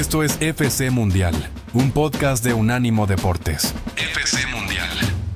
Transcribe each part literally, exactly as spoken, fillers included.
Esto es F C Mundial, un podcast de Unánimo Deportes. F C Mundial.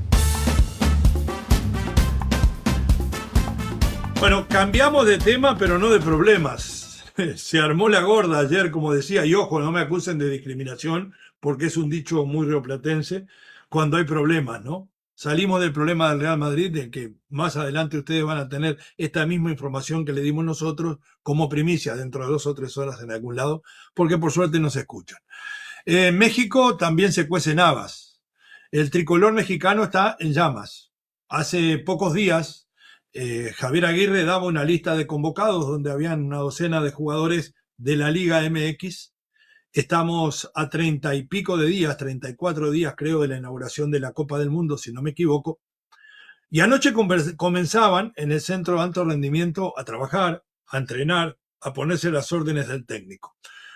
Bueno, cambiamos de tema, pero no de problemas. Se armó la gorda ayer, como decía, y ojo, no me acusen de discriminación, porque es un dicho muy rioplatense, cuando hay problemas, ¿no? Salimos del problema del Real Madrid, del que más adelante ustedes van a tener esta misma información que le dimos nosotros como primicia dentro de dos o tres horas en algún lado, porque por suerte no se escuchan. En México también se cuecen habas. El tricolor mexicano está en llamas. Hace pocos días, eh, Javier Aguirre daba una lista de convocados donde habían una docena de jugadores de la Liga M X. Estamos a treinta y pico de días, treinta y cuatro días creo, de la inauguración de la Copa del Mundo, si no me equivoco. Y anoche comenzaban en el Centro de Alto Rendimiento a trabajar, a entrenar, a ponerse las órdenes del técnico.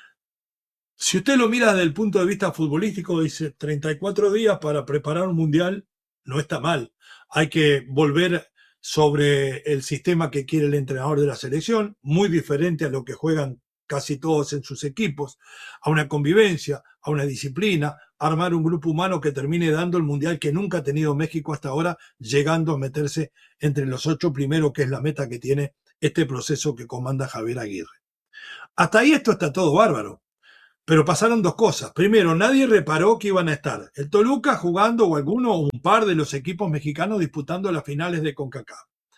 Si usted lo mira desde el punto de vista futbolístico, dice treinta y cuatro días para preparar un mundial, no está mal. Hay que volver sobre el sistema que quiere el entrenador de la selección, muy diferente a lo que juegan casi todos en sus equipos, a una convivencia, a una disciplina, a armar un grupo humano que termine dando el mundial que nunca ha tenido México hasta ahora, llegando a meterse entre los ocho primeros, que es la meta que tiene este proceso que comanda Javier Aguirre. Hasta ahí esto está todo bárbaro, pero pasaron dos cosas. Primero, nadie reparó que iban a estar el Toluca jugando o alguno o un par de los equipos mexicanos disputando las finales de CONCACAF,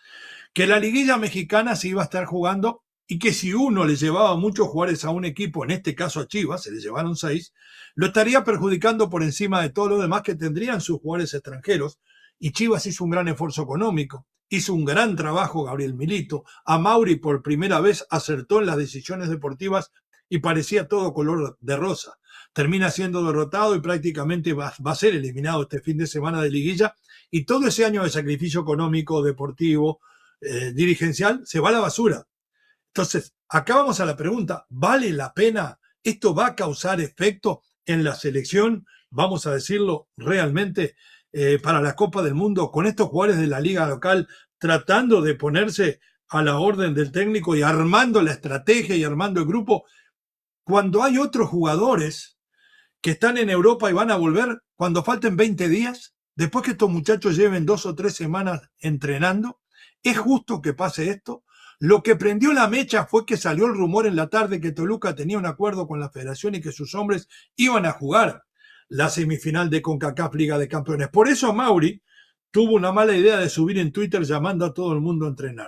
que la liguilla mexicana se iba a estar jugando y que si uno le llevaba muchos jugadores a un equipo, en este caso a Chivas, se le llevaron seis, lo estaría perjudicando por encima de todo lo demás que tendrían sus jugadores extranjeros. Y Chivas hizo un gran esfuerzo económico, hizo un gran trabajo Gabriel Milito, a Mauri por primera vez acertó en las decisiones deportivas y parecía todo color de rosa. Termina siendo derrotado y prácticamente va, va a ser eliminado este fin de semana de liguilla, y todo ese año de sacrificio económico, deportivo, eh, dirigencial, se va a la basura. Entonces, acá vamos a la pregunta, ¿vale la pena? ¿Esto va a causar efecto en la selección, vamos a decirlo realmente, eh, para la Copa del Mundo, con estos jugadores de la liga local tratando de ponerse a la orden del técnico y armando la estrategia y armando el grupo, cuando hay otros jugadores que están en Europa y van a volver cuando falten veinte días, después que estos muchachos lleven dos o tres semanas entrenando? ¿Es justo que pase esto? Lo que prendió la mecha fue que salió el rumor en la tarde que Toluca tenía un acuerdo con la federación y que sus hombres iban a jugar la semifinal de CONCACAF Liga de Campeones. Por eso Mauri tuvo una mala idea de subir en Twitter llamando a todo el mundo a entrenar.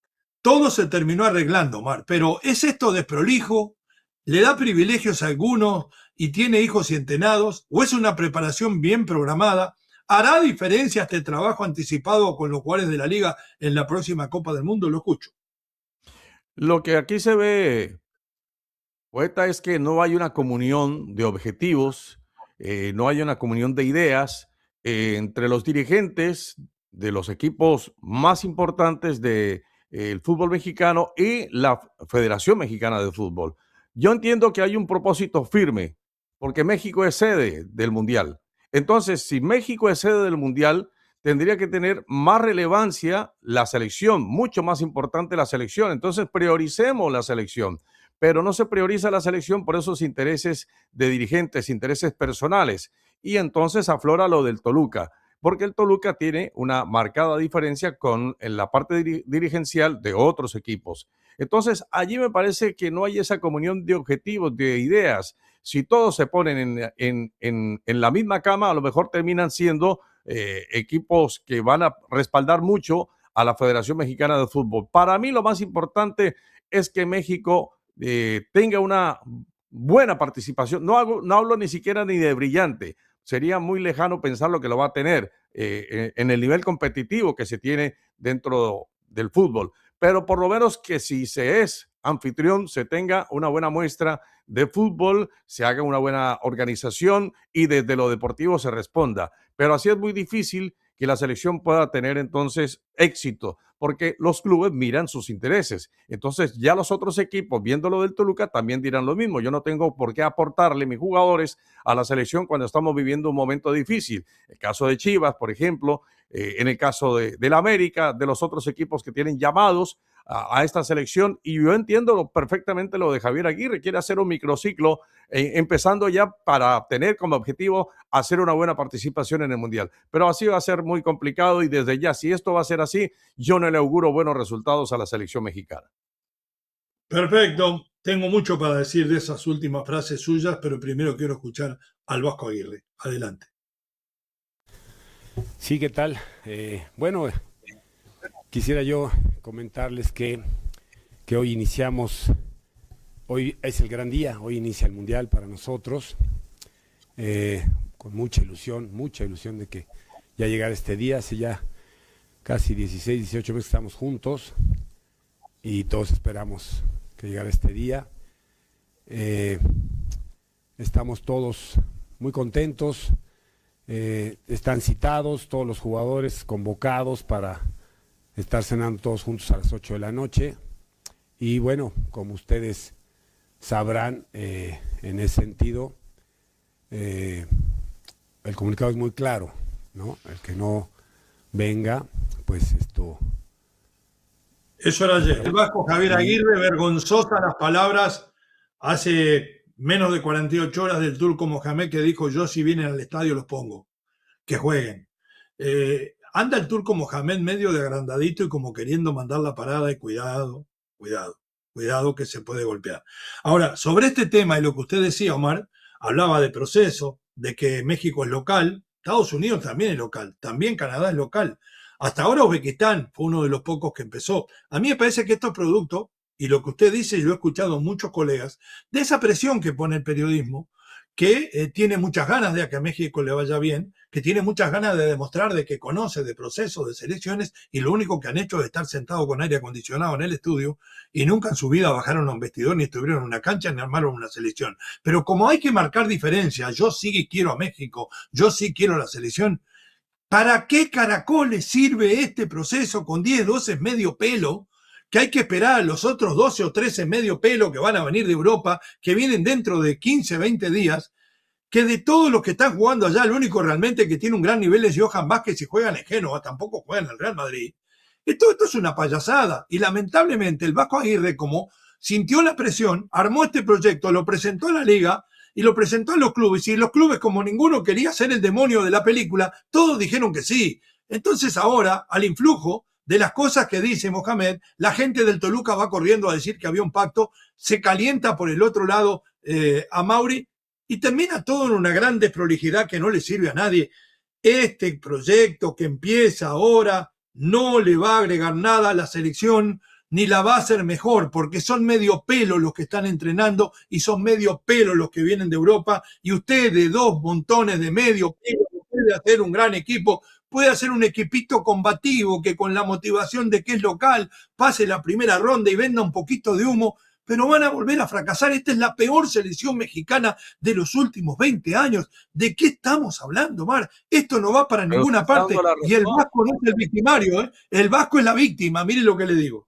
Todo se terminó arreglando, Mar, pero ¿es esto desprolijo? ¿Le da privilegios a algunos y tiene hijos y entenados? ¿O es una preparación bien programada? ¿Hará diferencia este trabajo anticipado con los jugadores de la Liga en la próxima Copa del Mundo? Lo escucho. Lo que aquí se ve, poeta, es que no hay una comunión de objetivos, eh, no hay una comunión de ideas eh, entre los dirigentes de los equipos más importantes del de, fútbol mexicano y la Federación Mexicana de Fútbol. Yo entiendo que hay un propósito firme, porque México es sede del Mundial. Entonces, si México es sede del Mundial, tendría que tener más relevancia la selección, mucho más importante la selección. Entonces, prioricemos la selección, pero no se prioriza la selección por esos intereses de dirigentes, intereses personales. Y entonces aflora lo del Toluca, porque el Toluca tiene una marcada diferencia con en la parte dir- dirigencial de otros equipos. Entonces, allí me parece que no hay esa comunión de objetivos, de ideas. Si todos se ponen en, en, en, en la misma cama, a lo mejor terminan siendo Eh, equipos que van a respaldar mucho a la Federación Mexicana de Fútbol. Para mí lo más importante es que México eh, tenga una buena participación. No, hago, no hablo ni siquiera ni de brillante. Sería muy lejano pensar lo que lo va a tener eh, en el nivel competitivo que se tiene dentro del fútbol. Pero por lo menos que si se es anfitrión, se tenga una buena muestra de fútbol, se haga una buena organización y desde lo deportivo se responda. Pero así es muy difícil que la selección pueda tener entonces éxito, porque los clubes miran sus intereses. Entonces ya los otros equipos, viendo lo del Toluca, también dirán lo mismo. Yo no tengo por qué aportarle mis jugadores a la selección cuando estamos viviendo un momento difícil. El caso de Chivas, por ejemplo, eh, en el caso de, de la América, de los otros equipos que tienen llamados a, a esta selección. Y yo entiendo lo, perfectamente lo de Javier Aguirre, quiere hacer un microciclo, eh, empezando ya para tener como objetivo hacer una buena participación en el Mundial. Pero así va a ser muy complicado, y desde ya, si esto va a ser así, yo no le auguro buenos resultados a la selección mexicana. Perfecto. Tengo mucho para decir de esas últimas frases suyas, pero primero quiero escuchar al Vasco Aguirre. Adelante. Sí, ¿qué tal? Eh, bueno, quisiera yo comentarles que, que hoy iniciamos, hoy es el gran día, hoy inicia el Mundial para nosotros, eh, con mucha ilusión, mucha ilusión de que ya llegara este día. Hace ya casi dieciséis, dieciocho meses que estamos juntos y todos esperamos que llegara este día. Eh, estamos todos muy contentos, eh, están citados todos los jugadores convocados para estar cenando todos juntos a las ocho de la noche. Y bueno, como ustedes sabrán, eh, en ese sentido, eh, el comunicado es muy claro, ¿no? El que no venga, pues esto... Eso era ayer. El Vasco Javier Aguirre, vergonzosas las palabras hace menos de cuarenta y ocho horas del Turco Mohamed, que dijo: yo si vienen al estadio los pongo, que jueguen. Eh, anda el Turco Mohamed medio de agrandadito y como queriendo mandar la parada, y cuidado, cuidado, cuidado que se puede golpear. Ahora, sobre este tema y lo que usted decía, Omar, hablaba de proceso, de que México es local, Estados Unidos también es local, también Canadá es local. Hasta ahora Uzbekistán fue uno de los pocos que empezó. A mí me parece que esto es producto, y lo que usted dice, y lo he escuchado a muchos colegas, de esa presión que pone el periodismo, que eh, tiene muchas ganas de que a México le vaya bien, que tiene muchas ganas de demostrar de que conoce de procesos, de selecciones, y lo único que han hecho es estar sentado con aire acondicionado en el estudio, y nunca en su vida bajaron a un vestidor, ni estuvieron en una cancha, ni armaron una selección. Pero como hay que marcar diferencias, yo sí quiero a México, yo sí quiero a la selección, ¿para qué caracoles sirve este proceso con diez, doce medio pelo? Que hay que esperar a los otros doce o trece medio pelo que van a venir de Europa, que vienen dentro de quince, veinte días, que de todos los que están jugando allá, el único realmente que tiene un gran nivel es Johan Vázquez, y juegan en Génova, tampoco juegan en el Real Madrid. Esto, esto es una payasada, y lamentablemente el Vasco Aguirre, como sintió la presión, armó este proyecto, lo presentó a la liga, y lo presentó a los clubes, y los clubes, como ninguno quería ser el demonio de la película, todos dijeron que sí. Entonces ahora, al influjo de las cosas que dice Mohamed, la gente del Toluca va corriendo a decir que había un pacto, se calienta por el otro lado eh, a Mauri, y termina todo en una gran desprolijidad que no le sirve a nadie. Este proyecto que empieza ahora no le va a agregar nada a la selección, ni la va a hacer mejor, porque son medio pelo los que están entrenando y son medio pelo los que vienen de Europa, y usted de dos montones de medio pelo puede hacer un gran equipo, puede hacer un equipito combativo que con la motivación de que es local pase la primera ronda y venda un poquito de humo, pero van a volver a fracasar. Esta es la peor selección mexicana de los últimos veinte años. ¿De qué estamos hablando, Mar? Esto no va para Pero ninguna parte, y el Vasco no es el victimario, ¿eh? El Vasco es la víctima, mire lo que le digo.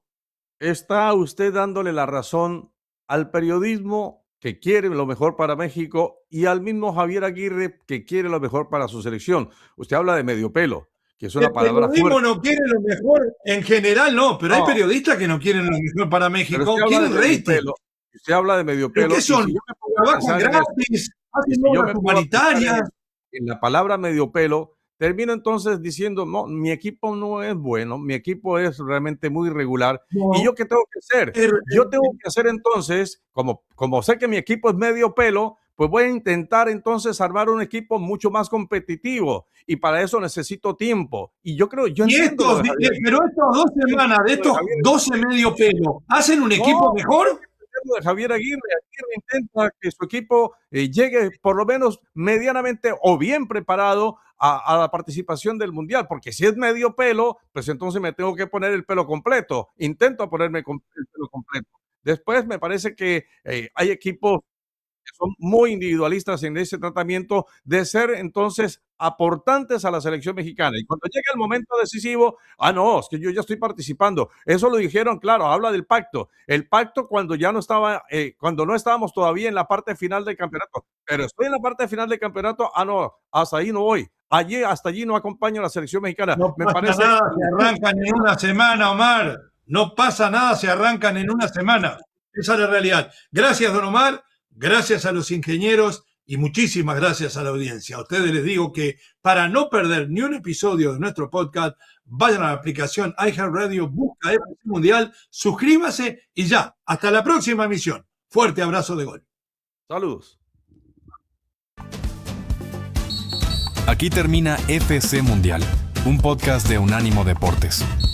Está usted dándole la razón al periodismo, que quiere lo mejor para México, y al mismo Javier Aguirre, que quiere lo mejor para su selección. Usted habla de medio pelo, que es una el palabra periodismo fuerte. no quiere lo mejor, en general no, pero No. hay periodistas que no quieren lo mejor para Pero México, usted habla quieren de medio rating. pelo. Usted habla de medio ¿Pero pelo. qué son? Y si yo me pongo a Trabajan pensar en eso, gratis, y hacen si yo obras me pongo a pensar humanitarias. en, en la palabra medio pelo, termino entonces diciendo: no, mi equipo no es bueno, mi equipo es realmente muy irregular. No, ¿Y yo qué tengo que hacer? er- Yo tengo que hacer entonces, como, como sé que mi equipo es medio pelo, pues voy a intentar entonces armar un equipo mucho más competitivo, y para eso necesito tiempo. Y yo creo, yo y entiendo lo estos, de Javier. pero estas dos semanas de Lo de estos Javier doce medio pelo, ¿hacen un equipo No, mejor? lo de Javier Aguirre. Aguirre intenta que su equipo eh, llegue por lo menos medianamente o bien preparado a, a la participación del Mundial, porque si es medio pelo, pues entonces me tengo que poner el pelo completo. Intento ponerme con el pelo completo. Después me parece que eh, hay equipos que son muy individualistas en ese tratamiento de ser entonces aportantes a la selección mexicana. Y cuando llega el momento decisivo, ah, no, es que yo ya estoy participando. Eso lo dijeron, claro, habla del pacto. El pacto cuando ya no estaba, eh, cuando no estábamos todavía en la parte final del campeonato. Pero estoy en la parte final del campeonato, ah, no, hasta ahí no voy. Allí, hasta allí no acompaño a la selección mexicana. No Me pasa parece... nada, se arrancan en una semana, Omar. No pasa nada, se arrancan en una semana. Esa es la realidad. Gracias, don Omar. Gracias a los ingenieros y muchísimas gracias a la audiencia. A ustedes les digo que para no perder ni un episodio de nuestro podcast, vayan a la aplicación iHeartRadio, busca F C Mundial, suscríbase y ya. Hasta la próxima emisión. Fuerte abrazo de gol. Saludos. Aquí termina F C Mundial, un podcast de Unánimo Deportes.